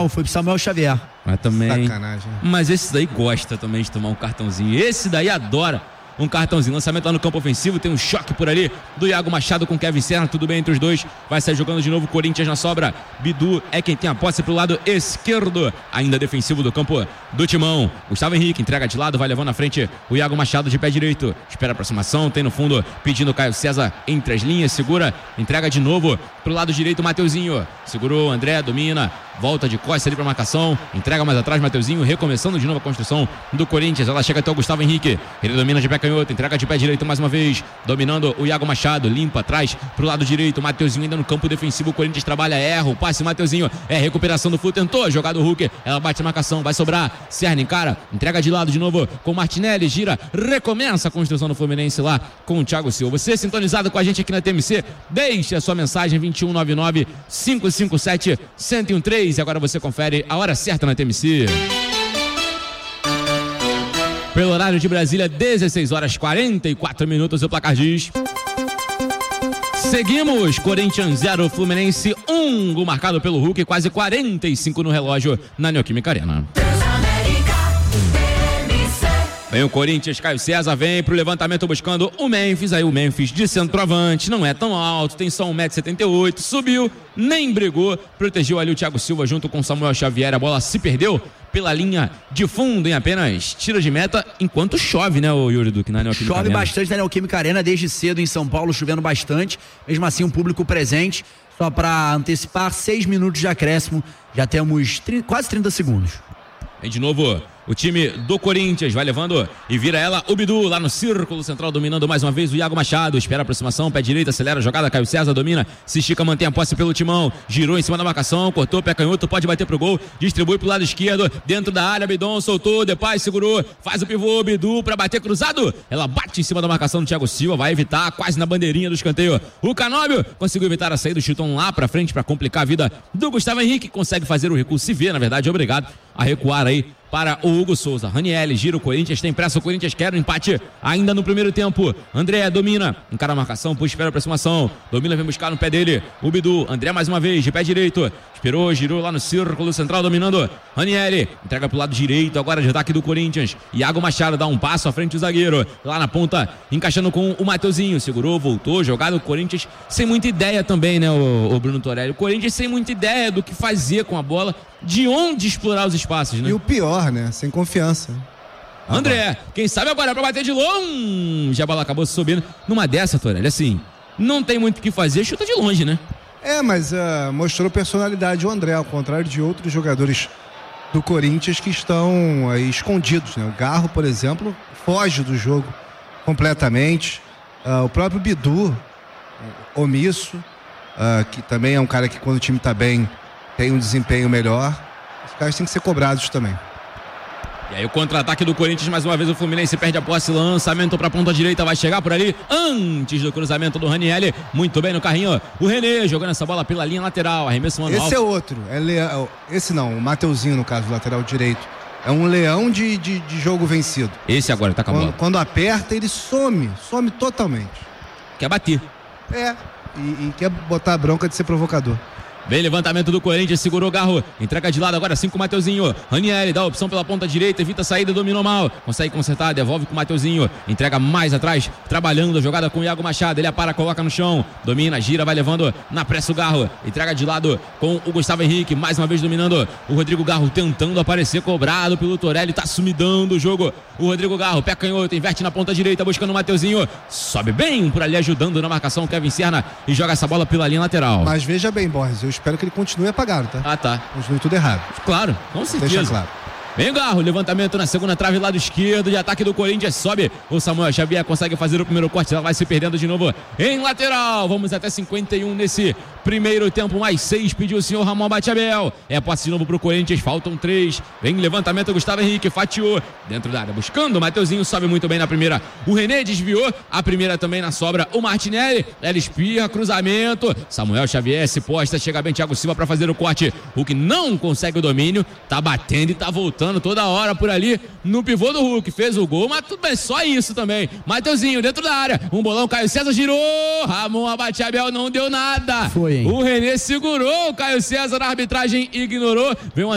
Não, foi pro Samuel Xavier. Mas também. Sacanagem. Mas esse daí gosta também de tomar um cartãozinho. Esse daí adora um cartãozinho. Lançamento lá no campo ofensivo, tem um choque por ali do Iago Machado com o Kevin Serna, tudo bem entre os dois, vai sair jogando de novo. Corinthians na sobra, Bidu é quem tem a posse pro lado esquerdo, ainda defensivo do campo do Timão. Gustavo Henrique entrega de lado, vai levando na frente o Iago Machado de pé direito, espera a aproximação, tem no fundo pedindo o Caio César entre as linhas, segura, entrega de novo pro lado direito, Mateuzinho segurou, André domina, volta de costas ali pra marcação, entrega mais atrás, Mateuzinho recomeçando de novo a construção do Corinthians. Ela chega até o Gustavo Henrique, ele domina de pé canhoto, entrega de pé direito mais uma vez, dominando o Iago Machado, limpa atrás pro lado direito, Mateuzinho ainda no campo defensivo, o Corinthians trabalha, erra o passe, Mateuzinho, é recuperação do Flu, tentou jogar do Hulk, ela bate a marcação, vai sobrar, Serna encara, entrega de lado de novo com o Martinelli, gira, recomeça a construção do Fluminense lá com o Thiago Silva. Você sintonizado com a gente aqui na TMC, deixe a sua mensagem 2199-557-1013. E agora você confere a hora certa na TMC. Pelo horário de Brasília, 16 horas 44 minutos, o placar diz. Seguimos, Corinthians 0, Fluminense 1, gol marcado pelo Hulk, quase 45 no relógio na Neoquímica Arena. Vem o Corinthians, Caio César vem pro levantamento buscando o Memphis, aí o Memphis de centroavante, não é tão alto, tem só 1,78 m, subiu, nem brigou, protegeu ali o Thiago Silva junto com o Samuel Xavier, a bola se perdeu pela linha de fundo em apenas tiros de meta, enquanto chove, né, o Yuri Duque, na Neoquímica Arena. Chove bastante na Neoquímica Arena, desde cedo em São Paulo, chovendo bastante, mesmo assim um público presente, só para antecipar, 6 minutos de acréscimo, já temos quase 30 segundos. Vem de novo o time do Corinthians, vai levando e vira ela o Bidu lá no círculo central, dominando mais uma vez o Iago Machado, espera a aproximação, pé direito, acelera a jogada, Caio César domina, se estica, mantém a posse pelo Timão, girou em cima da marcação, cortou, pé canhoto, pode bater pro gol, distribui pro lado esquerdo, dentro da área, Bidon soltou, Depay segurou, faz o pivô, Bidu pra bater cruzado, ela bate em cima da marcação do Thiago Silva, vai evitar quase na bandeirinha do escanteio, o Canóbio conseguiu evitar a saída do chutão lá pra frente pra complicar a vida do Gustavo Henrique, consegue fazer o recuo, se vê, na verdade, obrigado a recuar aí para o Hugo Souza. Ranieri gira o Corinthians, tem pressa, o Corinthians quer o empate ainda no primeiro tempo. André domina, encara a marcação, puxa, espera a aproximação, domina, vem buscar no pé dele o Bidu, André mais uma vez, de pé direito, esperou, girou lá no círculo central, dominando Ranieri, entrega pro lado direito, agora de ataque do Corinthians, Iago Machado dá um passo à frente do zagueiro, lá na ponta, encaixando com o Mateuzinho, segurou, voltou, jogado, o Corinthians sem muita ideia também, né, o Bruno Torelli, o Corinthians sem muita ideia do que fazer com a bola, de onde explorar os espaços, né? E o pior, né? Sem confiança. André, quem sabe agora é pra bater de longe. A bola acabou subindo. Numa dessa, Torelli, assim, não tem muito o que fazer, chuta de longe, né? Mas mostrou personalidade o André, ao contrário de outros jogadores do Corinthians que estão aí escondidos, né? O Garro, por exemplo, foge do jogo completamente. O próprio Bidu, omisso, que também é um cara que quando o time tá bem tem um desempenho melhor. Os caras têm que ser cobrados também. E aí o contra-ataque do Corinthians, mais uma vez o Fluminense perde a posse, lançamento pra ponta direita, vai chegar por ali, antes do cruzamento do Ranieri, muito bem no carrinho, o René jogando essa bola pela linha lateral, arremesso manual. Esse é outro, esse não, o Mateuzinho no caso, lateral direito, é um leão de jogo vencido. Esse agora tá com a bola. Quando aperta ele some totalmente. Quer bater. E quer botar a bronca de ser provocador. Vem levantamento do Corinthians, segurou o Garro, entrega de lado agora sim com o Mateuzinho, Ranieri dá a opção pela ponta direita, evita a saída, dominou mal, consegue consertar, devolve com o Mateuzinho, entrega mais atrás, trabalhando a jogada com o Iago Machado, ele apara, coloca no chão, domina, gira, vai levando na pressa o Garro, entrega de lado com o Gustavo Henrique, mais uma vez dominando o Rodrigo Garro, tentando aparecer, cobrado pelo Torelli, tá sumidão do jogo, o Rodrigo Garro, pé canhoto, inverte na ponta direita, buscando o Mateuzinho, sobe bem por ali, ajudando na marcação o Kevin Serna e joga essa bola pela linha lateral. Mas veja bem, Borges, eu espero que ele continue apagado, tá? Tá. Continue tudo errado. Claro, com certeza. Deixa claro. Vem Garro, levantamento na segunda trave, lado esquerdo de ataque do Corinthians, sobe o Samuel Xavier, consegue fazer o primeiro corte, ela vai se perdendo de novo em lateral, vamos até 51 nesse primeiro tempo, mais 6, pediu o senhor Ramon Batiabel, é posse de novo pro Corinthians, faltam 3, vem levantamento, Gustavo Henrique, fatiou, dentro da área, buscando o Mateuzinho, sobe muito bem na primeira, o René desviou, a primeira também na sobra, o Martinelli, ela espirra, cruzamento, Samuel Xavier se posta, chega bem Thiago Silva para fazer o corte, Hulk não consegue o domínio, tá batendo e tá voltando toda hora por ali no pivô do Hulk, fez o gol, mas tudo bem, só isso também, Mateuzinho dentro da área, um bolão, Caio César girou, Ramon Batiabel não deu nada, foi, hein? O René segurou, o Caio César, a arbitragem ignorou, vem